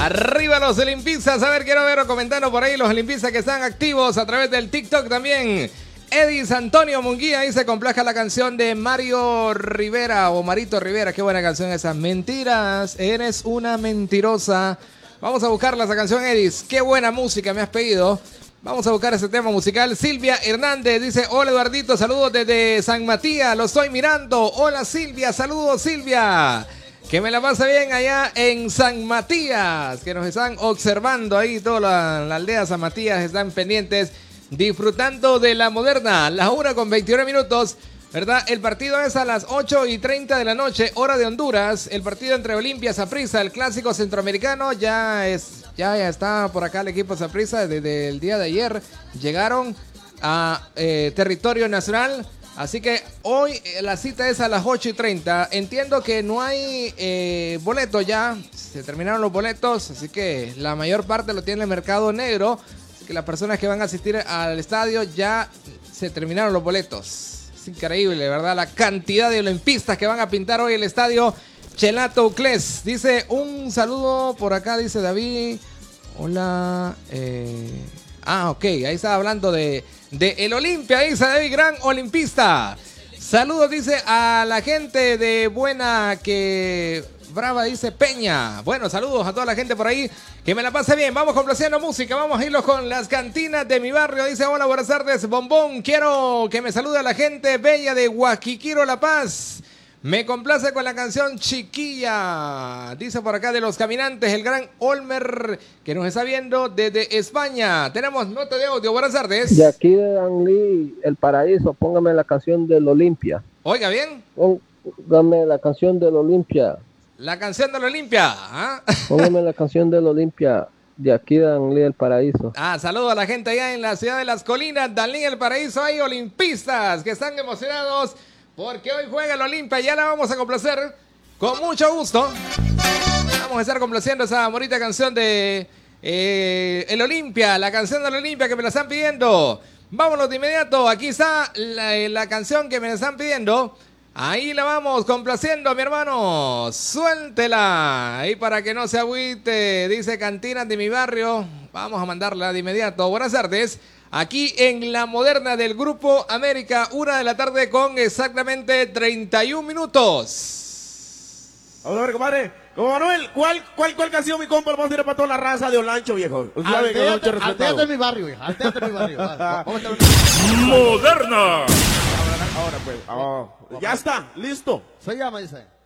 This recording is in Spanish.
Arriba los olimpistas. A ver, quiero ver comentando por ahí los olimpistas que están activos a través del TikTok también. Edis Antonio Munguía dice: complaja la canción de Mario Rivera o Marito Rivera. Qué buena canción esa. Mentiras, eres una mentirosa. Vamos a buscarla esa canción, Edis. Qué buena música me has pedido. Vamos a buscar ese tema musical. Silvia Hernández dice: hola Eduardito, saludos desde San Matías, lo estoy mirando. Hola Silvia, saludos Silvia. Que me la pase bien allá en San Matías, que nos están observando ahí, toda la aldea San Matías están pendientes, disfrutando de la moderna. Las 1:21, ¿verdad? El partido es a las 8:30 de la noche, hora de Honduras. El partido entre Olimpia Saprissa, el clásico centroamericano, ya está por acá el equipo Saprissa desde el día de ayer. Llegaron a territorio nacional. Así que hoy la cita es a las 8:30. Entiendo que no hay boletos ya. Se terminaron los boletos. Así que la mayor parte lo tiene el mercado negro. Así que las personas que van a asistir al estadio ya se terminaron los boletos. Es increíble, ¿verdad? La cantidad de olimpistas que van a pintar hoy el estadio Chelato Uclés. Dice un saludo por acá, dice David. Hola. Ok, ahí estaba hablando de el Olimpia, dice David, gran olimpista. Saludos, dice, a la gente de Buena que Brava, dice Peña. Bueno, saludos a toda la gente por ahí. Que me la pase bien. Vamos complaciendo música. Vamos a irnos con las cantinas de mi barrio. Dice: hola, buenas tardes, Bombón. Quiero que me salude a la gente bella de Huaquiquiro, La Paz. Me complace con la canción Chiquilla. Dice por acá de Los Caminantes, el gran Olmer, que nos está viendo desde España. Tenemos nota de audio. Buenas tardes. De aquí de Anglí, El Paraíso, póngame la canción del Olimpia. Oiga bien. Póngame la canción del Olimpia. La canción del Olimpia. ¿Ah? Póngame la canción del Olimpia. De aquí de Anglí, El Paraíso. Saludo a la gente allá en la ciudad de Las Colinas, Danlí, El Paraíso. Hay olimpistas que están emocionados porque hoy juega el Olimpia. Ya la vamos a complacer con mucho gusto. Vamos a estar complaciendo esa bonita canción de el Olimpia, la canción del Olimpia que me la están pidiendo. Vámonos de inmediato. Aquí está la canción que me la están pidiendo. Ahí la vamos complaciendo, mi hermano. Suéltela. Ahí para que no se agüite. Dice Cantinas de mi barrio. Vamos a mandarla de inmediato. Buenas tardes. Aquí en la moderna del Grupo América, 1:00 con exactamente 31 minutos. Vamos a ver, compadre. Como Manuel, ¿cuál canción, mi compa, lo vamos a tirar para toda la raza de Olancho, viejo? Al teatro de mi barrio, hija. Al teatro de mi barrio. Moderna. Ahora pues, ya está, listo. Se llama, dice.